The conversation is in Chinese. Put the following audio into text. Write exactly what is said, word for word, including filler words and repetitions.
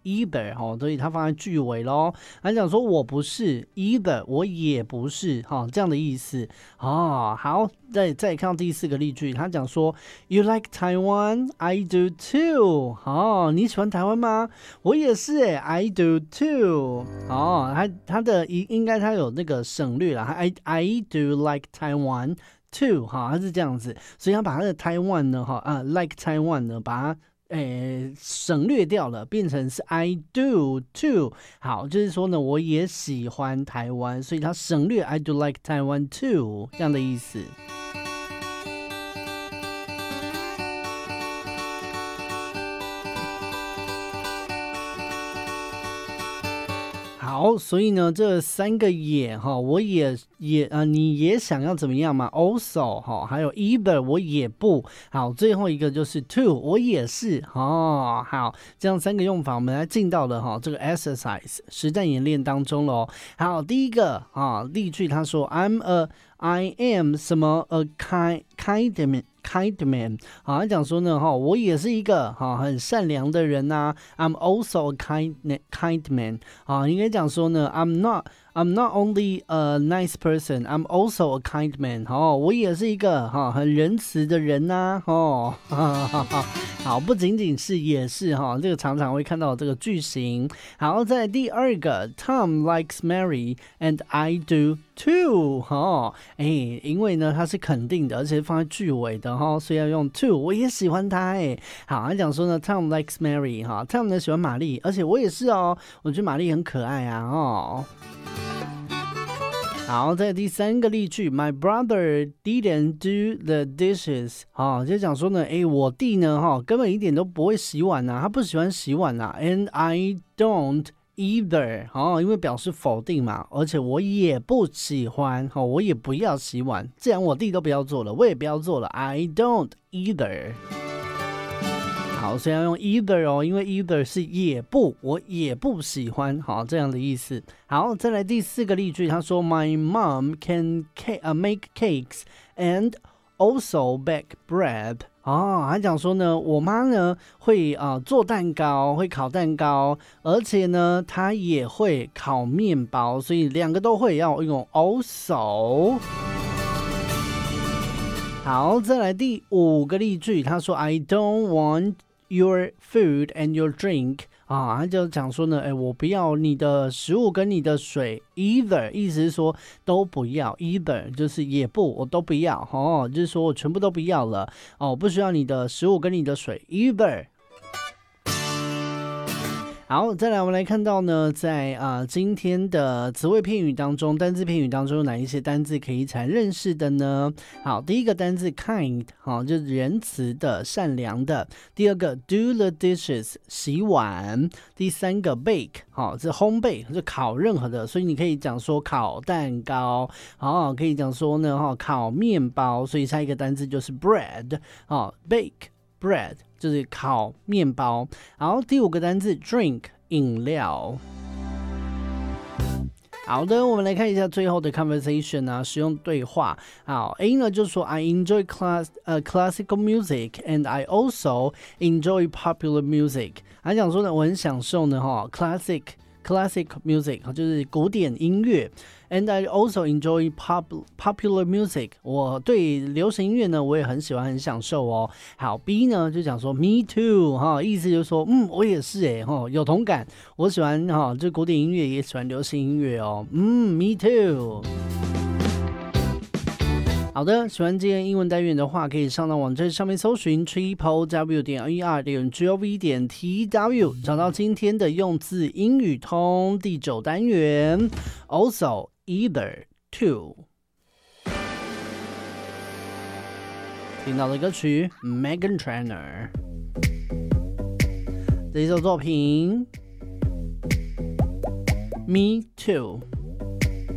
either 哈，所以它放在句尾咯。他讲说我不是 either， 我也不是哈，这样的意思哦。好，再再看到第四个例句，他讲说 You like Taiwan? I do too。哦，你喜欢台湾吗？我也是诶 I do too。哦，他他的应该他有那个省略啦 I I do like Taiwan too。哈，他是这样子，所以他把他的 Taiwan 呢，哈啊 like Taiwan 呢，把它诶省略掉了，变成是 I do too。好，就是说呢，我也喜欢台湾，所以他省略 I do like Taiwan too 这样的意思。好，所以呢，这三个也哈，我也也呃，你也想要怎么样嘛 ？Also 哈，还有 either 我也不好，最后一个就是 too 我也是哦。好，这样三个用法，我们来进到了哈这个 exercise 实战演练当中喽。好，第一个啊例句，他说 I'm a I am 什么 a kind kind man kind man。好，他讲说呢哈，我也是一个哈很善良的人呐、啊。I'm also a kind kind man。啊，应该讲说呢 I'm not I'm not only a nice person, I'm also a kind man。哦，我也是一个哈很仁慈的人呐、啊。哦，好，不仅仅是也是哈，这个常常会看到这个句型。好，再来第二个 ，Tom likes Mary and I do too。哦，哎，因为呢它是肯定的，而且放在句尾的哈，所以要用 too。我也喜欢他哎。好，他讲说呢 ，Tom likes Mary 哈 ，Tom 呢喜欢玛丽，而且我也是哦，我觉得玛丽很可爱啊哦。好，在第三个例句 ，My brother didn't do the dishes。好，就讲说呢，哎，我弟呢，哈，根本一点都不会洗碗呐、啊，他不喜欢洗碗呐、啊。And I don't either。好，因为表示否定嘛，而且我也不喜欢，好，我也不要洗碗。既然我弟都不要做了，我也不要做了。I don't either。好，所以要用 either 哦，因为 either 是也不，我也不喜欢，好，这样的意思。好，再来第四个例句，他说 My mom can cake, uh, make cakes and also bake bread。哦，他讲说呢，我妈呢会啊、呃、做蛋糕，会烤蛋糕，而且呢她也会烤面包，所以两个都会，要用 also。好，再来第五个例句，他说 I don't want your food and your drink。啊，他就讲说呢，哎，我不要你的食物跟你的水 ，either， 意思是说都不要 ，either 就是也不，我都不要，哦，就是说我全部都不要了，哦，我不需要你的食物跟你的水 ，either。好，再来我们来看到呢，在啊、呃、今天的词汇片语当中，单字片语当中有哪一些单字可以一起来认识的呢？好，第一个单字 kind， 好，就是仁慈的、善良的。第二个 do the dishes， 洗碗。第三个 bake， 好，是烘焙，是烤任何的，所以你可以讲说烤蛋糕，好，可以讲说呢，哈，烤面包，所以下一个单字就是 bread， 好 ，bake bread。就是烤面包。好，第五个单字 drink 饮料。好的，我们来看一下最后的 conversation 啊，使用对话。好 ，A 呢就说 I enjoy class 呃、uh, classical music and I also enjoy popular music。他讲说呢，我很享受呢哈 classic classic music 就是古典音乐。And I also enjoy pop, popular music。 我对流行音乐呢，我也很喜欢，很享受哦。好 ，B 呢就讲说 Me too 哈，意思就是说，嗯，我也是哎哈，有同感。我喜欢哈，就古典音乐，也喜欢流行音乐哦。嗯 ，Me too。好的，喜欢今天英文单元的话，可以上到网站上面搜寻 triple w 点 e r 点 gov 点 t w， 找到今天的用字英语通第九单元 also either too。 听到的歌曲 Meghan Trainor 这一首作品 Me too。